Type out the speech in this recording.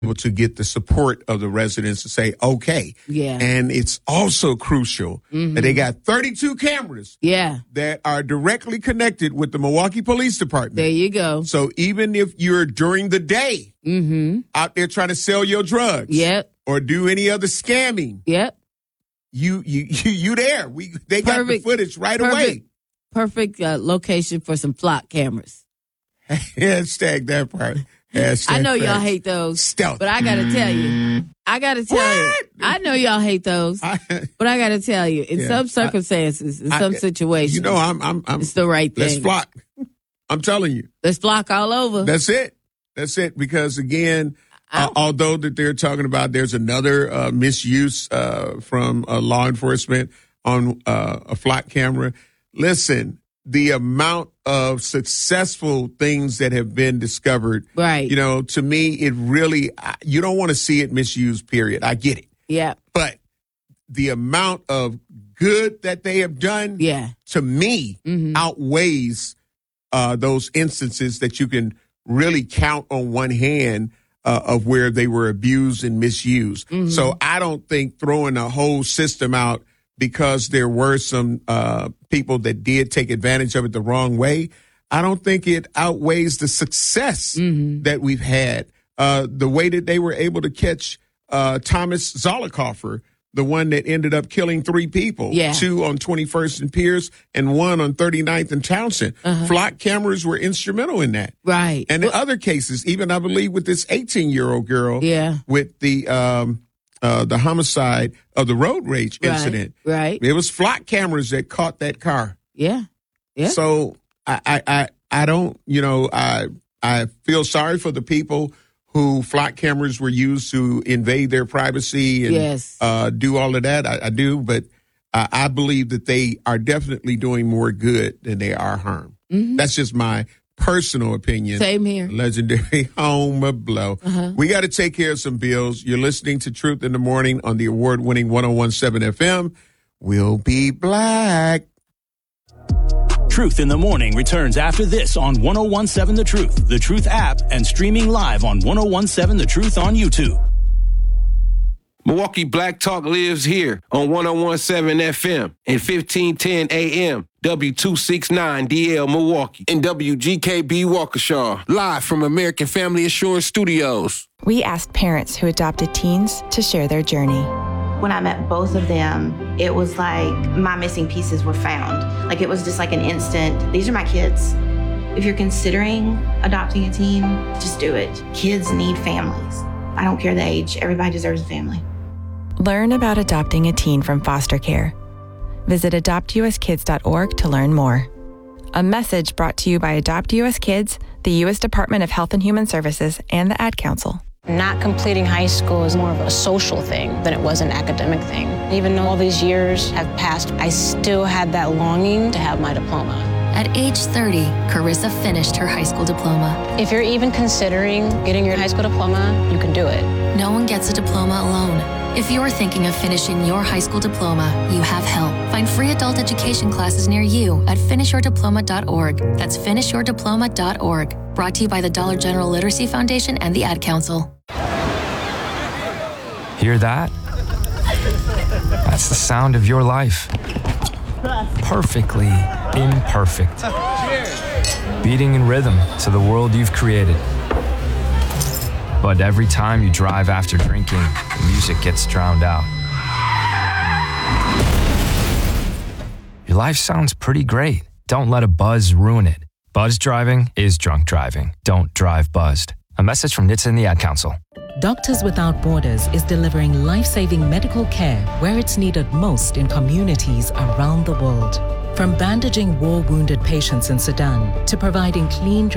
able to get the support of the residents to say, okay. Yeah. And it's also crucial that they got 32 cameras that are directly connected with the Milwaukee Police Department. There you go. So even if you're during the day out there trying to sell your drugs or do any other scamming, you there. They got the footage right away. Perfect location for some flock cameras. Hashtag that part. I know y'all hate those, Stealth. but I got to tell you. I know y'all hate those, but I got to tell you, in some circumstances, in some situations, I'm it's the right thing. Let's flock. I'm telling you. Let's flock all over. That's it. Because again, although that they're talking about there's another misuse from law enforcement on a flock camera. Listen, the amount of successful things that have been discovered, right? To me, it really, you don't want to see it misused, period. I get it. Yeah. But the amount of good that they have done, to me, outweighs those instances that you can really count on one hand of where they were abused and misused. So I don't think throwing the whole system out because there were some people that did take advantage of it the wrong way, I don't think it outweighs the success that we've had. The way that they were able to catch Thomas Zollicoffer, the one that ended up killing 3 people, 2 on 21st and Pierce and 1 on 39th and Townsend. Flock cameras were instrumental in that. Right. And in other cases, even I believe with this 18-year-old girl with the homicide of the road rage incident. Right. It was flock cameras that caught that car. Yeah. Yeah. So I don't, I feel sorry for the people who flock cameras were used to invade their privacy and do all of that. I do, but I believe that they are definitely doing more good than they are harm. That's just my personal opinion. Same here. Legendary Home of Blow. We got to take care of some bills. You're listening to Truth in the Morning on the award-winning 101.7 FM. We'll be black. Truth in the Morning returns after this on 101.7 The Truth app, and streaming live on 101.7 The Truth on YouTube. Milwaukee Black Talk lives here on 101.7 FM and 1510 AM, W269DL Milwaukee, and WGKB Waukesha, live from American Family Assurance Studios. We asked parents who adopted teens to share their journey. When I met both of them, it was like my missing pieces were found. Like it was just like an instant, these are my kids. If you're considering adopting a teen, just do it. Kids need families. I don't care the age, everybody deserves a family. Learn about adopting a teen from foster care. Visit adoptuskids.org to learn more. A message brought to you by Adopt US Kids, the U.S. Department of Health and Human Services, and the Ad Council. Not completing high school is more of a social thing than it was an academic thing. Even though all these years have passed, I still had that longing to have my diploma. At age 30, Carissa finished her high school diploma. If you're even considering getting your high school diploma, you can do it. No one gets a diploma alone. If you're thinking of finishing your high school diploma, you have help. Find free adult education classes near you at finishyourdiploma.org. That's finishyourdiploma.org. Brought to you by the Dollar General Literacy Foundation and the Ad Council. Hear that? That's the sound of your life. Perfectly imperfect. Beating in rhythm to the world you've created. But every time you drive after drinking, the music gets drowned out. Your life sounds pretty great. Don't let a buzz ruin it. Buzz driving is drunk driving. Don't drive buzzed. A message from NHTSA and the Ad Council. Doctors Without Borders is delivering life-saving medical care where it's needed most in communities around the world. From bandaging war-wounded patients in Sudan to providing clean